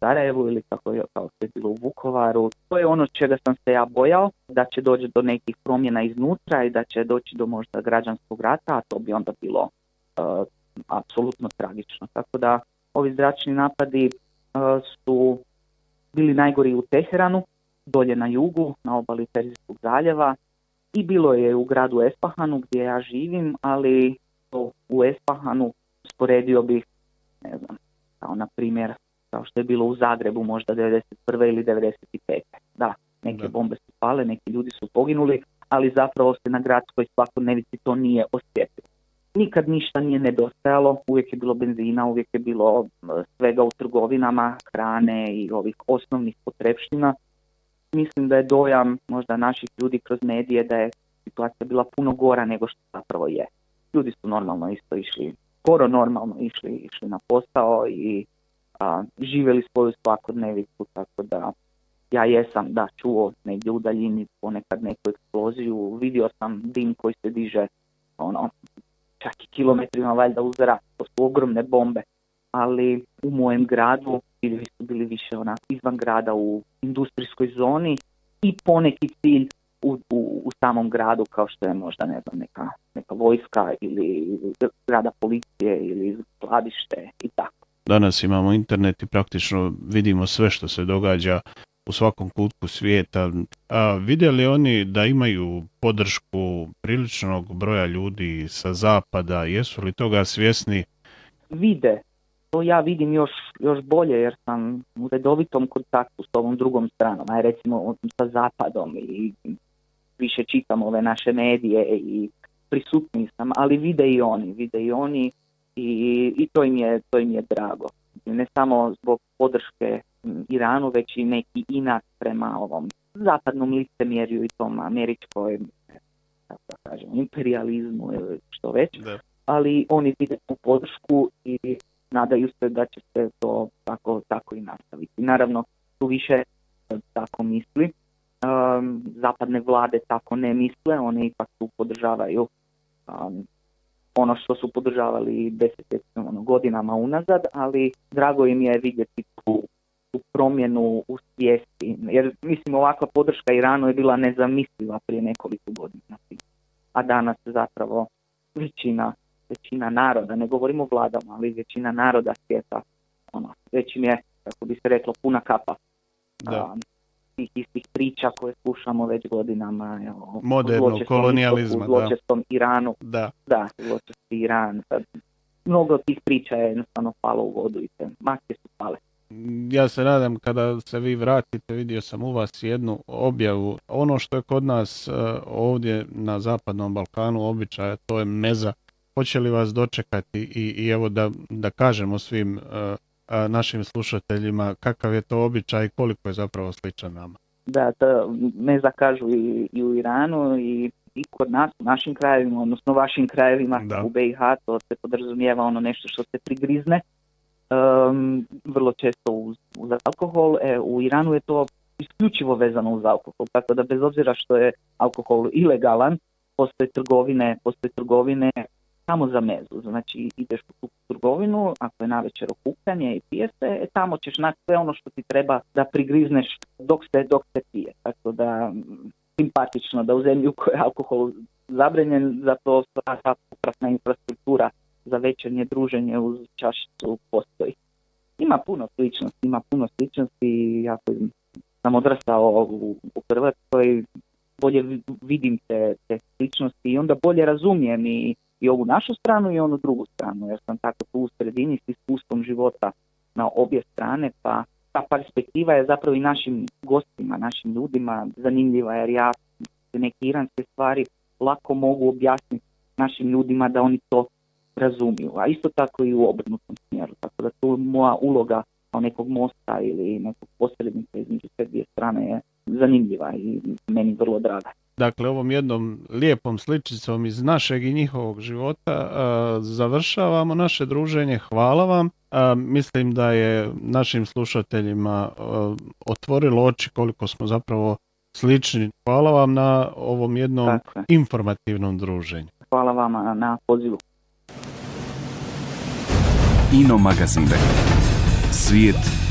Sarajevu ili kao što je bilo u Vukovaru. To je ono čega sam se ja bojao, da će doći do nekih promjena iznutra i da će doći do možda građanskog rata, a to bi onda bilo apsolutno tragično. Tako da ovi zračni napadi su bili najgori u Teheranu, dolje na jugu, na obali Perzijskog zaljeva, i bilo je u gradu Espahanu gdje ja živim, ali u Espahanu usporedio bih, ne znam, kao na primjer, kao što je bilo u Zagrebu možda 91. ili 95. Da, neke bombe su pale, neki ljudi su poginuli, ali zapravo se na gradskoj svakodnevici to nije osjetilo. Nikad ništa nije nedostajalo, uvijek je bilo benzina, uvijek je bilo svega u trgovinama, hrane i ovih osnovnih potrepština. Mislim da je dojam možda naših ljudi kroz medije da je situacija bila puno gora nego što zapravo je. Ljudi su normalno isto išli, skoro normalno išli na posao i živjeli svoju svakodnevicu, tako da ja jesam čuo negdje u daljini ponekad neku eksploziju, vidio sam dim koji se diže čak i kilometrima valjda u zrak, to su ogromne bombe, ali u mojem gradu ciljevi su bili više izvan grada u industrijskoj zoni i poneki cilj u samom gradu, kao što je možda neka vojska ili zgrada policije ili skladište i tako. Danas imamo internet i praktično vidimo sve što se događa u svakom kutku svijeta. A vidjeli oni da imaju podršku priličnog broja ljudi sa zapada? Jesu li toga svjesni? Vide. To ja vidim još bolje jer sam u redovitom kontaktu s ovom drugom stranom, recimo sa zapadom, i više čitam ove naše medije i prisutni sam, ali vide i oni i to im je drago. Ne samo zbog podrške Iranu, već i neki inat prema ovom zapadnom licemjerju i tom američkoj, kako da kažem, imperializmu ili što već, ali oni vide tu podršku i nadaju se da će se to tako i nastaviti. Naravno, tu više tako misli. Zapadne vlade tako ne misle, one ipak tu podržavaju ono što su podržavali godinama unazad, ali drago im je vidjeti tu promjenu u svijesti. Jer mislim, ovakva podrška Iranu je bila nezamisliva prije nekoliko godina. A danas zapravo većina naroda, ne govorimo o vladama, ali većina naroda svijeta, već im je, kako bi se reklo, puna kapa. Tih istih priča koje slušamo već godinama. Modernog kolonijalizma. Zločestom Iranu. Zločesti Iran. Mnogo tih priča je jednostavno palo u vodu i te maske su pale. Ja se nadam kada se vi vratite, vidio sam u vas jednu objavu. Ono što je kod nas ovdje na Zapadnom Balkanu običaja, to je meza. Hoće li vas dočekati i evo da kažemo svim našim slušateljima kakav je to običaj i koliko je zapravo sličan nama? Da, meza kažu i u Iranu i kod nas, u našim krajevima, odnosno vašim krajevima u BiH, to se podrazumijeva nešto što se prigrizne, vrlo često uz alkohol. U Iranu je to isključivo vezano uz alkohol, tako da bez obzira što je alkohol ilegalan, postoje trgovine samo za mezu. Znači ideš u tu trgovinu, ako je navečer okupljanje i pije se, tamo ćeš naći sve ono što ti treba da prigrizneš dok se pije. Tako da simpatično da u zemlji u kojoj je alkohol zabranjen, zato sva popratna infrastruktura za večernje druženje uz čašicu postoji. Ima puno sličnosti. Ja sam odrastao u Hrvatskoj, bolje vidim te sličnosti i onda bolje razumijem i ovu našu stranu i onu drugu stranu, jer sam tako tu u sredini s iskustvom života na obje strane, pa ta perspektiva je zapravo i našim gostima, našim ljudima zanimljiva, jer ja neke iranske stvari lako mogu objasniti našim ljudima da oni to razumiju, a isto tako i u obrnutom smjeru, tako da tu moja uloga kao nekog mosta ili nekog posrednika između te dvije strane je zanimljiva i meni vrlo draga. Dakle, ovom jednom lijepom sličicom iz našeg i njihovog života završavamo naše druženje. Hvala vam. Mislim da je našim slušateljima otvorilo oči koliko smo zapravo slični. Hvala vam na ovom jednom informativnom druženju. Hvala vama na pozivu. Ino magazine. Svijet